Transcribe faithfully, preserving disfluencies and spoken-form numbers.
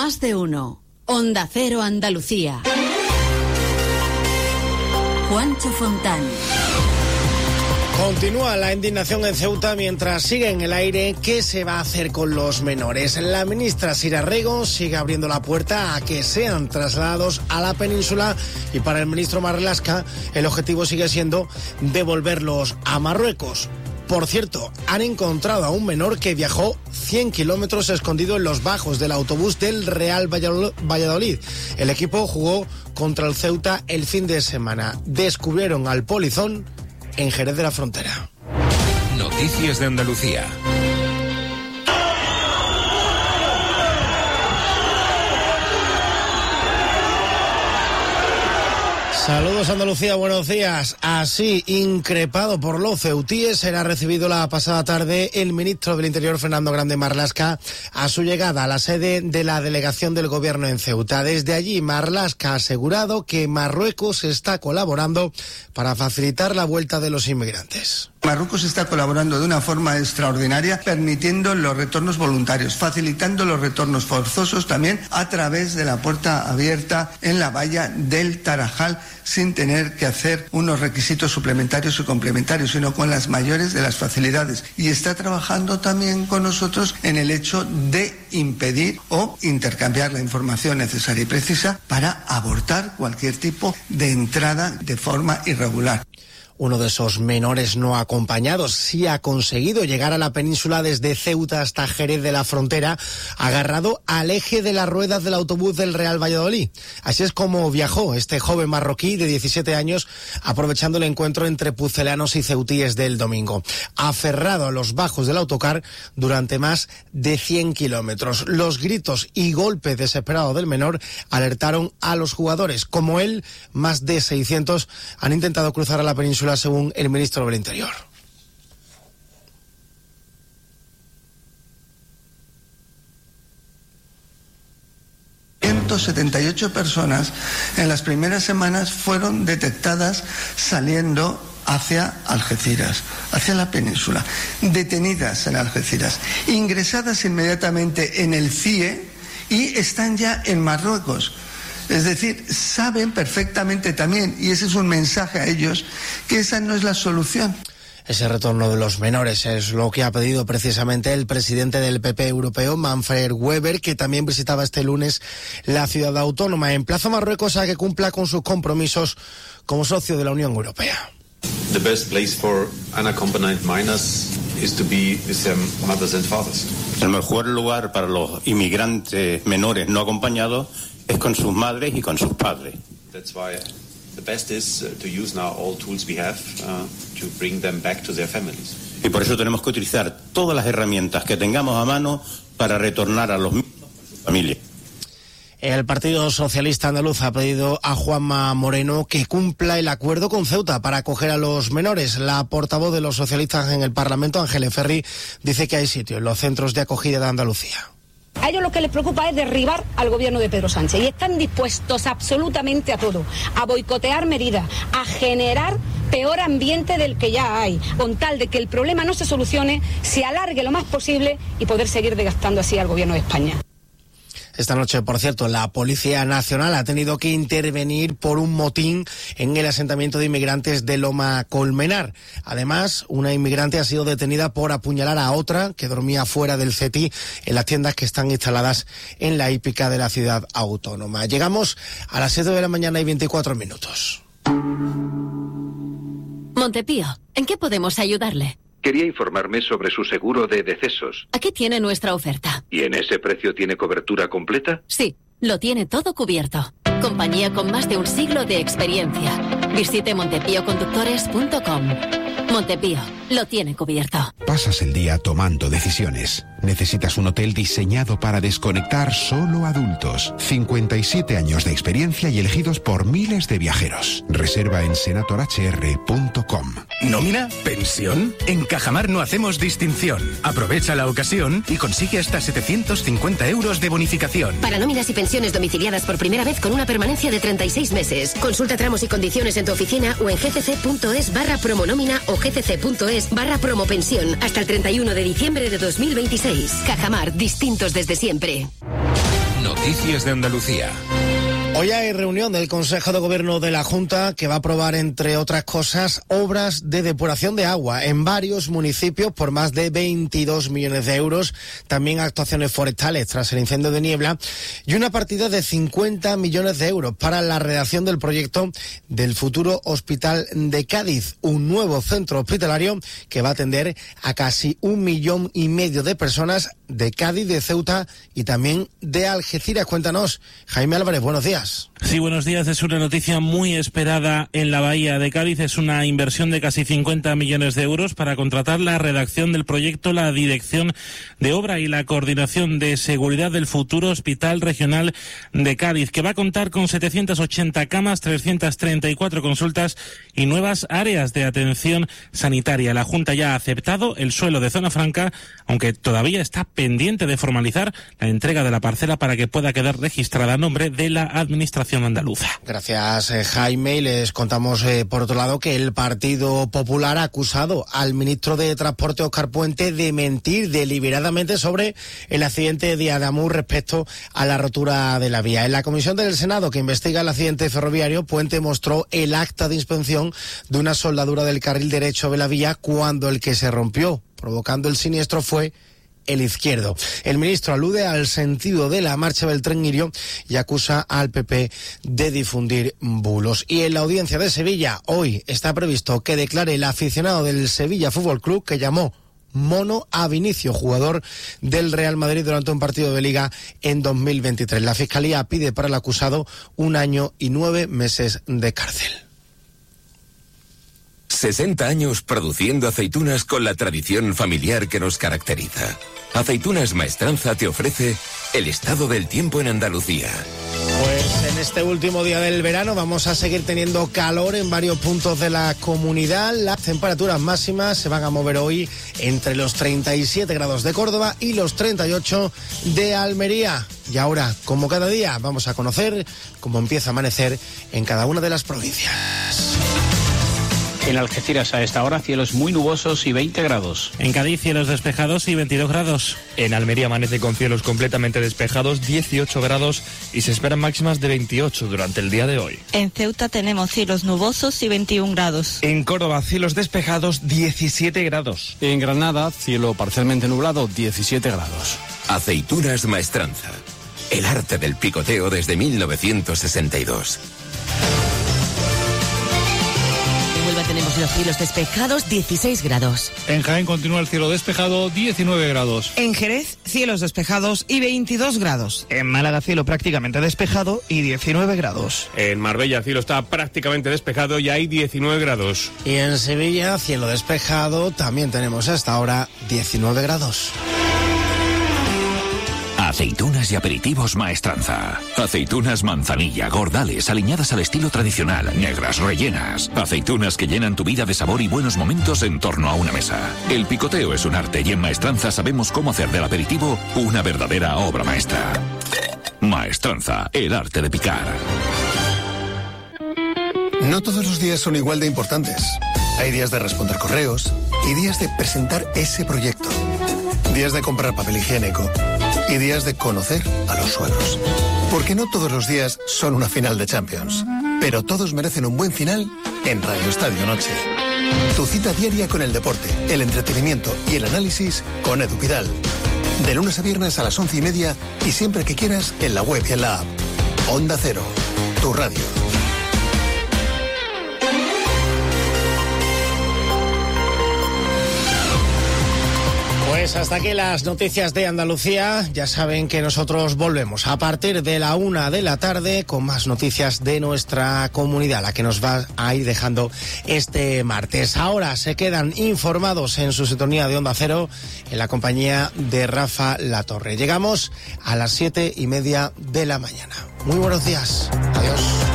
Más de uno. Onda Cero Andalucía. Juancho Fontán. Continúa la indignación en Ceuta mientras sigue en el aire qué se va a hacer con los menores. La ministra Sira Rego sigue abriendo la puerta a que sean trasladados a la península y para el ministro Marlaska el objetivo sigue siendo devolverlos a Marruecos. Por cierto, han encontrado a un menor que viajó cien kilómetros escondido en los bajos del autobús del Real Valladolid. El equipo jugó contra el Ceuta el fin de semana. Descubrieron al polizón en Jerez de la Frontera. Noticias de Andalucía. Saludos Andalucía, buenos días. Así, increpado por los ceutíes, será recibido la pasada tarde el ministro del Interior, Fernando Grande Marlaska, a su llegada a la sede de la delegación del gobierno en Ceuta. Desde allí, Marlaska ha asegurado que Marruecos está colaborando para facilitar la vuelta de los inmigrantes. Marruecos está colaborando de una forma extraordinaria, permitiendo los retornos voluntarios, facilitando los retornos forzosos también a través de la puerta abierta en la valla del Tarajal, sin tener que hacer unos requisitos suplementarios y complementarios, sino con las mayores de las facilidades. Y está trabajando también con nosotros en el hecho de impedir o intercambiar la información necesaria y precisa para abortar cualquier tipo de entrada de forma irregular. Uno de esos menores no acompañados sí ha conseguido llegar a la península desde Ceuta hasta Jerez de la Frontera, agarrado al eje de las ruedas del autobús del Real Valladolid. Así es como viajó este joven marroquí de diecisiete años, aprovechando el encuentro entre pucelanos y ceutíes del domingo. Aferrado a los bajos del autocar durante más de cien kilómetros. Los gritos y golpes desesperados del menor alertaron a los jugadores. Como él, más de seiscientos han intentado cruzar a la península, según el ministro del Interior. ciento setenta y ocho personas en las primeras semanas fueron detectadas saliendo hacia Algeciras, hacia la península, detenidas en Algeciras, ingresadas inmediatamente en el C I E y están ya en Marruecos. Es decir, saben perfectamente también, y ese es un mensaje a ellos, que esa no es la solución. Ese retorno de los menores es lo que ha pedido precisamente el presidente del P P europeo, Manfred Weber, que también visitaba este lunes la ciudad autónoma. Emplaza a Marruecos a que cumpla con sus compromisos como socio de la Unión Europea. The best place for unaccompanied minors is to be with their mothers and fathers. El mejor lugar para los inmigrantes menores no acompañados es con sus madres y con sus padres. That's why the best is to use now all tools we have uh, to bring them back to their families. Y por eso tenemos que utilizar todas las herramientas que tengamos a mano para retornar a los mismos a su familia. El Partido Socialista Andaluz ha pedido a Juanma Moreno que cumpla el acuerdo con Ceuta para acoger a los menores. La portavoz de los socialistas en el Parlamento, Ángeles Ferri, dice que hay sitio en los centros de acogida de Andalucía. A ellos lo que les preocupa es derribar al gobierno de Pedro Sánchez y están dispuestos absolutamente a todo, a boicotear medidas, a generar peor ambiente del que ya hay, con tal de que el problema no se solucione, se alargue lo más posible y poder seguir desgastando así al gobierno de España. Esta noche, por cierto, la Policía Nacional ha tenido que intervenir por un motín en el asentamiento de inmigrantes de Loma Colmenar. Además, una inmigrante ha sido detenida por apuñalar a otra que dormía fuera del C E T I en las tiendas que están instaladas en la hípica de la ciudad autónoma. Llegamos a las siete de la mañana y veinticuatro minutos. Montepío, ¿en qué podemos ayudarle? Quería informarme sobre su seguro de decesos. Aquí tiene nuestra oferta. ¿Y en ese precio tiene cobertura completa? Sí, lo tiene todo cubierto. Compañía con más de un siglo de experiencia. Visite montepío conductores punto com. Montepío, lo tiene cubierto. Pasas el día tomando decisiones. Necesitas un hotel diseñado para desconectar solo adultos. cincuenta y siete años de experiencia y elegidos por miles de viajeros. Reserva en senator h r punto com. ¿Nómina? ¿Pensión? En Cajamar no hacemos distinción. Aprovecha la ocasión y consigue hasta setecientos cincuenta euros de bonificación. Para nóminas y pensiones domiciliadas por primera vez con una permanencia de treinta y seis meses. Consulta tramos y condiciones en tu oficina o en gcc.es barra promonómina o gcc.es barra promopensión hasta el treinta y uno de diciembre de dos mil veintiséis. Cajamar, distintos desde siempre. Noticias de Andalucía. Hoy hay reunión del Consejo de Gobierno de la Junta que va a aprobar, entre otras cosas, obras de depuración de agua en varios municipios por más de veintidós millones de euros, también actuaciones forestales tras el incendio de Niebla y una partida de cincuenta millones de euros para la redacción del proyecto del futuro Hospital de Cádiz, un nuevo centro hospitalario que va a atender a casi un millón y medio de personas de Cádiz, de Ceuta y también de Algeciras. Cuéntanos, Jaime Álvarez, buenos días. Sí, buenos días. Es una noticia muy esperada en la Bahía de Cádiz. Es una inversión de casi cincuenta millones de euros para contratar la redacción del proyecto, la dirección de obra y la coordinación de seguridad del futuro Hospital Regional de Cádiz, que va a contar con setecientas ochenta camas, trescientas treinta y cuatro consultas y nuevas áreas de atención sanitaria. La Junta ya ha aceptado el suelo de Zona Franca, aunque todavía está pendiente de formalizar la entrega de la parcela para que pueda quedar registrada a nombre de la Administración andaluza. Gracias, eh, Jaime. Y les contamos, eh, por otro lado, que el Partido Popular ha acusado al ministro de Transporte, Óscar Puente, de mentir deliberadamente sobre el accidente de Adamuz respecto a la rotura de la vía. En la comisión del Senado que investiga el accidente ferroviario, Puente mostró el acta de inspección de una soldadura del carril derecho de la vía cuando el que se rompió, provocando el siniestro, fue el izquierdo. El ministro alude al sentido de la marcha del tren Irio y acusa al P P de difundir bulos. Y en la audiencia de Sevilla, hoy está previsto que declare el aficionado del Sevilla Fútbol Club que llamó mono a Vinicio, jugador del Real Madrid durante un partido de Liga en dos mil veintitrés. La Fiscalía pide para el acusado un año y nueve meses de cárcel. sesenta años produciendo aceitunas con la tradición familiar que nos caracteriza. Aceitunas Maestranza te ofrece el estado del tiempo en Andalucía. Pues en este último día del verano vamos a seguir teniendo calor en varios puntos de la comunidad. Las temperaturas máximas se van a mover hoy entre los treinta y siete grados de Córdoba y los treinta y ocho de Almería. Y ahora, como cada día, vamos a conocer cómo empieza a amanecer en cada una de las provincias. En Algeciras a esta hora cielos muy nubosos y veinte grados. En Cádiz cielos despejados y veintidós grados. En Almería amanece con cielos completamente despejados, dieciocho grados y se esperan máximas de veintiocho durante el día de hoy. En Ceuta tenemos cielos nubosos y veintiún grados. En Córdoba cielos despejados, diecisiete grados. En Granada cielo parcialmente nublado, diecisiete grados. Aceitunas Maestranza, el arte del picoteo desde mil novecientos sesenta y dos. Tenemos los cielos despejados, dieciséis grados. En Jaén continúa el cielo despejado, diecinueve grados. En Jerez, cielos despejados y veintidós grados. En Málaga, cielo prácticamente despejado y diecinueve grados. En Marbella, cielo está prácticamente despejado y hay diecinueve grados. Y en Sevilla, cielo despejado, también tenemos hasta ahora diecinueve grados. Aceitunas y aperitivos Maestranza. Aceitunas manzanilla, gordales, aliñadas al estilo tradicional, negras, rellenas. Aceitunas que llenan tu vida de sabor y buenos momentos en torno a una mesa. El picoteo es un arte y en Maestranza sabemos cómo hacer del aperitivo una verdadera obra maestra. Maestranza, el arte de picar. No todos los días son igual de importantes. Hay días de responder correos y días de presentar ese proyecto. Días de comprar papel higiénico y días de conocer a los suegros. Porque no todos los días son una final de Champions, pero todos merecen un buen final en Radio Estadio Noche. Tu cita diaria con el deporte, el entretenimiento y el análisis con Edu Pidal. De lunes a viernes a las once y media y siempre que quieras en la web y en la app. Onda Cero, tu radio. Pues hasta aquí las noticias de Andalucía. Ya saben que nosotros volvemos a partir de la una de la tarde con más noticias de nuestra comunidad, la que nos va a ir dejando este martes. Ahora se quedan informados en su sintonía de Onda Cero en la compañía de Rafa Latorre. Llegamos a las siete y media de la mañana. Muy buenos días. Adiós.